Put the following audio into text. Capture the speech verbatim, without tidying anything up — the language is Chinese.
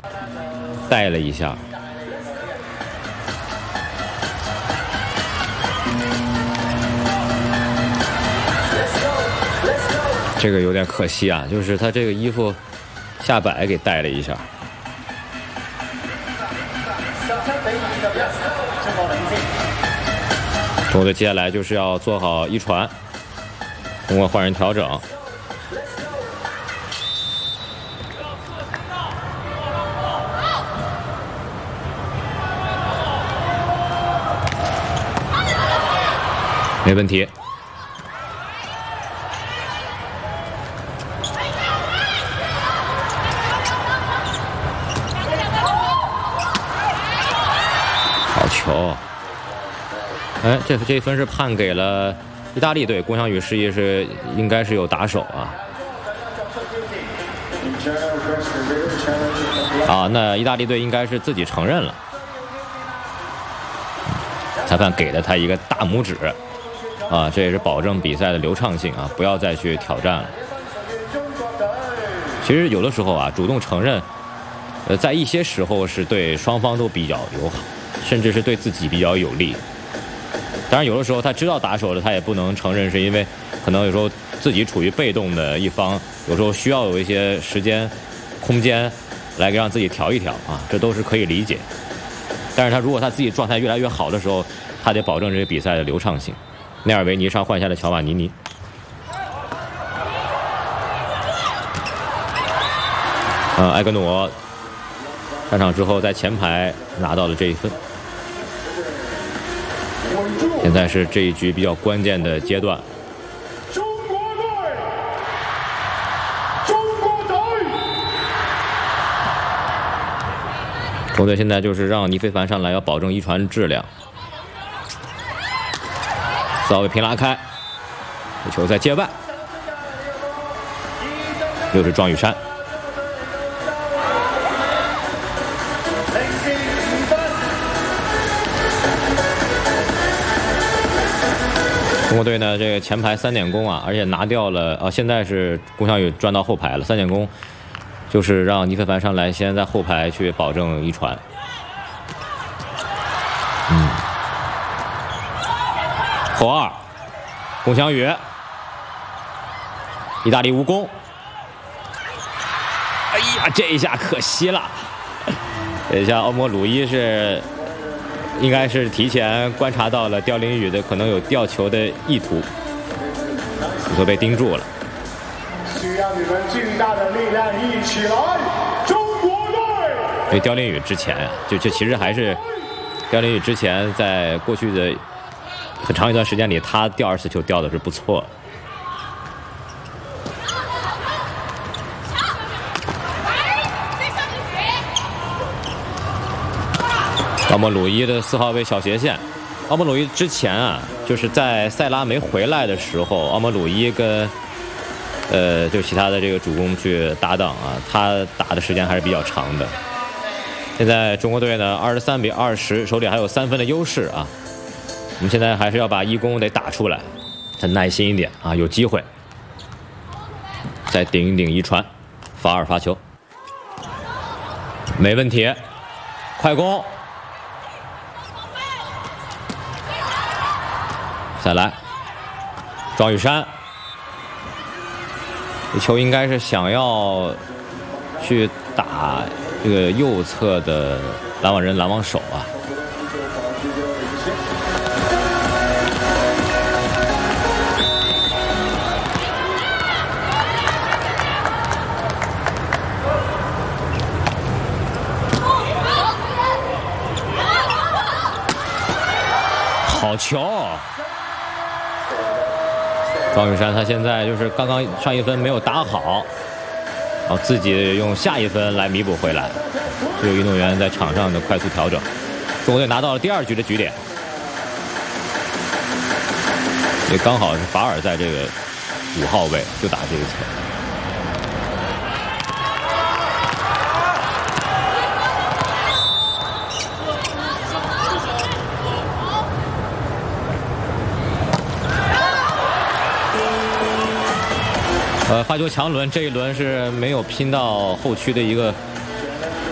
带了一下。这个有点可惜啊，就是他这个衣服下摆给带了一下。中国队接下来就是要做好一传，通过换人调整。没问题。好球！哎，这这一分是判给了意大利队，龚翔宇示意是应该是有打手啊。啊，那意大利队应该是自己承认了。裁判给了他一个大拇指，啊，这也是保证比赛的流畅性啊，不要再去挑战了。其实有的时候啊，主动承认，呃，在一些时候是对双方都比较友好，甚至是对自己比较有利。当然，有的时候他知道打手了，他也不能承认，是因为可能有时候自己处于被动的一方，有时候需要有一些时间、空间来让自己调一调啊，这都是可以理解。但是他如果他自己状态越来越好的时候，他得保证这个比赛的流畅性。内尔维尼上换下了乔瓦尼尼。呃，埃格努上场之后在前排拿到了这一分。现在是这一局比较关键的阶段。 中国队，中国队。 中国队现在就是让倪非凡上来，要保证一传质量。四号位平拉开，这球在界外，又是庄宇珊。中国队呢，这个前排三点攻啊，而且拿掉了啊，现在是龚翔宇转到后排了，三点攻就是让倪非凡上来，先在后排去保证一传。嗯，后二，龚翔宇，意大利无功。哎呀，这一下可惜了，这一下奥莫鲁伊是。应该是提前观察到了刁林宇的可能有吊球的意图，都被盯住了。 需要你们巨大的力量一起来，中国队！ 所以刁林宇之前啊，就这其实还是刁林宇之前在过去的很长一段时间里，他吊二次球吊的是不错。奥莫鲁伊的四号位小斜线，奥莫鲁伊之前啊，就是在塞拉没回来的时候，奥莫鲁伊跟呃就其他的这个主攻去搭档啊，他打的时间还是比较长的。现在中国队呢二十三比二十，手里还有三分的优势啊。我们现在还是要把一攻得打出来，再耐心一点啊，有机会。再顶一顶一传，法尔发球，没问题，快攻。再来，庄宇珊，这球应该是想要去打这个右侧的拦网人、拦网手啊。好球！庄宇珊他现在就是刚刚上一分没有打好，然后自己用下一分来弥补回来。这个运动员在场上的快速调整，中国队拿到了第二局的局点。也刚好是法尔在这个五号位就打这一侧。呃，发球强轮这一轮是没有拼到后区的一个